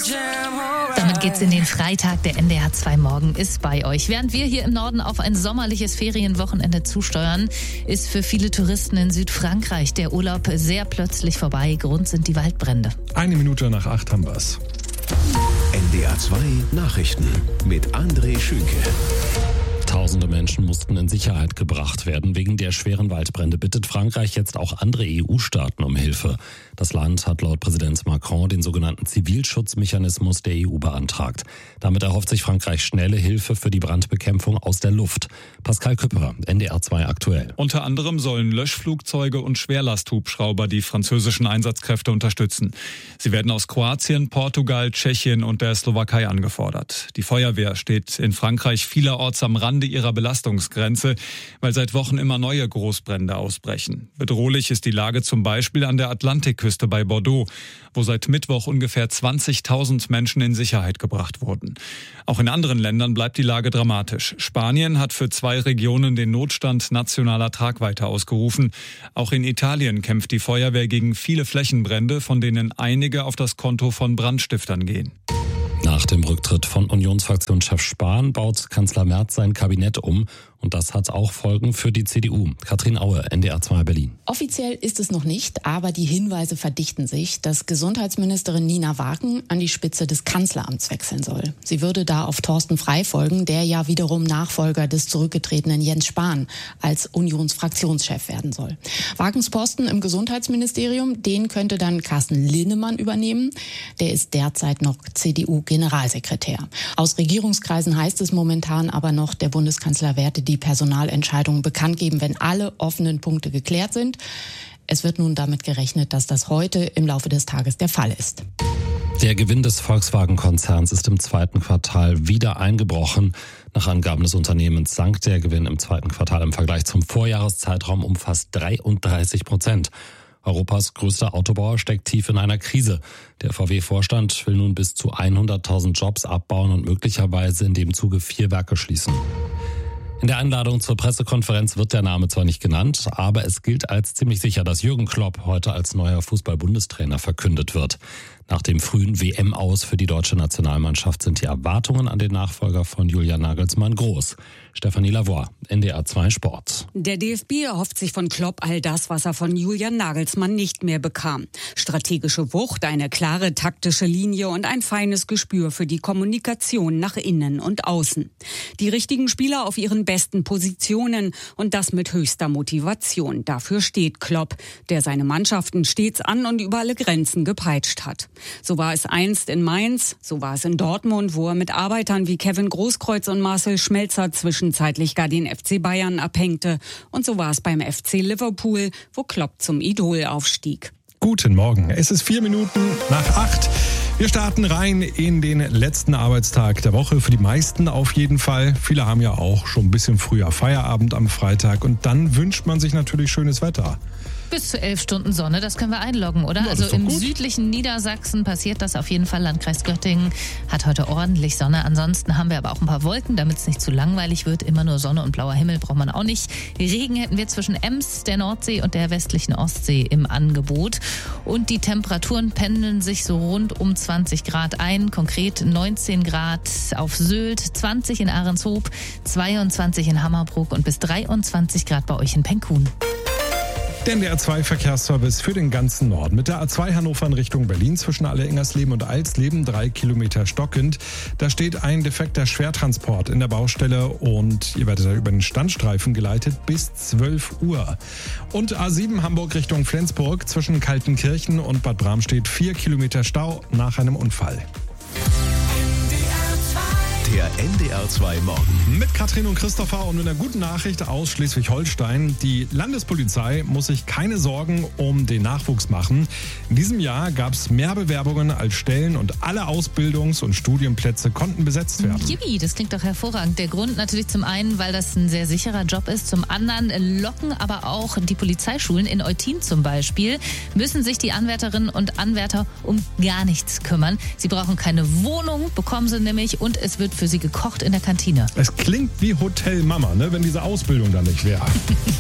Damit geht's in den Freitag. Der NDR 2 Morgen ist bei euch. Während wir hier im Norden auf ein sommerliches Ferienwochenende zusteuern, ist für viele Touristen in Südfrankreich der Urlaub sehr plötzlich vorbei. Grund sind die Waldbrände. 7:01 haben wir's. NDR 2 Nachrichten mit André Schünke. Tausende Menschen mussten in Sicherheit gebracht werden. Wegen der schweren Waldbrände bittet Frankreich jetzt auch andere EU-Staaten um Hilfe. Das Land hat laut Präsident Macron den sogenannten Zivilschutzmechanismus der EU beantragt. Damit erhofft sich Frankreich schnelle Hilfe für die Brandbekämpfung aus der Luft. Pascal Küpper, NDR 2 aktuell. Unter anderem sollen Löschflugzeuge und Schwerlasthubschrauber die französischen Einsatzkräfte unterstützen. Sie werden aus Kroatien, Portugal, Tschechien und der Slowakei angefordert. Die Feuerwehr steht in Frankreich vielerorts am Rande ihrer Belastungsgrenze, weil seit Wochen immer neue Großbrände ausbrechen. Bedrohlich ist die Lage zum Beispiel an der Atlantikküste bei Bordeaux, wo seit Mittwoch ungefähr 20.000 Menschen in Sicherheit gebracht wurden. Auch in anderen Ländern bleibt die Lage dramatisch. Spanien hat für 2 Regionen den Notstand nationaler Tragweite ausgerufen. Auch in Italien kämpft die Feuerwehr gegen viele Flächenbrände, von denen einige auf das Konto von Brandstiftern gehen. Nach dem Rücktritt von Unionsfraktionschef Spahn baut Kanzler Merz sein Kabinett um. Und das hat auch Folgen für die CDU. Katrin Aue, NDR 2 Berlin. Offiziell ist es noch nicht, aber die Hinweise verdichten sich, dass Gesundheitsministerin Nina Wagen an die Spitze des Kanzleramts wechseln soll. Sie würde da auf Thorsten Frey folgen, der ja wiederum Nachfolger des zurückgetretenen Jens Spahn als Unionsfraktionschef werden soll. Wagens Posten im Gesundheitsministerium, den könnte dann Carsten Linnemann übernehmen. Der ist derzeit noch CDU-Generalsekretär. Aus Regierungskreisen heißt es momentan aber noch, der Bundeskanzler werde die Personalentscheidungen bekannt geben, wenn alle offenen Punkte geklärt sind. Es wird nun damit gerechnet, dass das heute im Laufe des Tages der Fall ist. Der Gewinn des Volkswagen-Konzerns ist im zweiten Quartal wieder eingebrochen. Nach Angaben des Unternehmens sank der Gewinn im zweiten Quartal im Vergleich zum Vorjahreszeitraum um fast 33%. Europas größter Autobauer steckt tief in einer Krise. Der VW-Vorstand will nun bis zu 100.000 Jobs abbauen und möglicherweise in dem Zuge 4 Werke schließen. In der Einladung zur Pressekonferenz wird der Name zwar nicht genannt, aber es gilt als ziemlich sicher, dass Jürgen Klopp heute als neuer Fußball-Bundestrainer verkündet wird. Nach dem frühen WM-Aus für die deutsche Nationalmannschaft sind die Erwartungen an den Nachfolger von Julian Nagelsmann groß. Stefanie Lavoie, NDR 2 Sport. Der DFB erhofft sich von Klopp all das, was er von Julian Nagelsmann nicht mehr bekam. Strategische Wucht, eine klare taktische Linie und ein feines Gespür für die Kommunikation nach innen und außen. Die richtigen Spieler auf ihren besten Positionen und das mit höchster Motivation. Dafür steht Klopp, der seine Mannschaften stets an und über alle Grenzen gepeitscht hat. So war es einst in Mainz, so war es in Dortmund, wo er mit Arbeitern wie Kevin Großkreuz und Marcel Schmelzer zwischenzeitlich gar den FC Bayern abhängte. Und so war es beim FC Liverpool, wo Klopp zum Idol aufstieg. Guten Morgen. Es ist 7:04. Wir starten rein in den letzten Arbeitstag der Woche. Für die meisten auf jeden Fall. Viele haben ja auch schon ein bisschen früher Feierabend am Freitag. Und dann wünscht man sich natürlich schönes Wetter. Bis zu 11 Stunden Sonne, das können wir einloggen, oder? Ja, also im gut. südlichen Niedersachsen passiert das auf jeden Fall. Landkreis Göttingen hat heute ordentlich Sonne. Ansonsten haben wir aber auch ein paar Wolken, damit es nicht zu langweilig wird. Immer nur Sonne und blauer Himmel braucht man auch nicht. Regen hätten wir zwischen Ems, der Nordsee und der westlichen Ostsee im Angebot. Und die Temperaturen pendeln sich so rund um 20 Grad ein. Konkret 19 Grad auf Sylt, 20 in Ahrenshoop, 22 in Hammerbrook und bis 23 Grad bei euch in Penkun. Der NDR 2 Verkehrsservice für den ganzen Norden. Mit der A2 Hannover in Richtung Berlin zwischen Alle-Ingersleben und Alsleben 3 Kilometer stockend. Da steht ein defekter Schwertransport in der Baustelle und ihr werdet da über den Standstreifen geleitet bis 12 Uhr. Und A7 Hamburg Richtung Flensburg zwischen Kaltenkirchen und Bad Bramstedt 4 Kilometer Stau nach einem Unfall. Der NDR 2 Morgen. Mit Katrin und Christopher und mit einer guten Nachricht aus Schleswig-Holstein. Die Landespolizei muss sich keine Sorgen um den Nachwuchs machen. In diesem Jahr gab es mehr Bewerbungen als Stellen und alle Ausbildungs- und Studienplätze konnten besetzt werden. Yippie, das klingt doch hervorragend. Der Grund natürlich zum einen, weil das ein sehr sicherer Job ist. Zum anderen locken aber auch die Polizeischulen in Eutin zum Beispiel, müssen sich die Anwärterinnen und Anwärter um gar nichts kümmern. Sie brauchen keine Wohnung, bekommen sie nämlich, und es wird für sie gekocht in der Kantine. Es klingt wie Hotel Mama, ne, wenn diese Ausbildung da nicht wäre.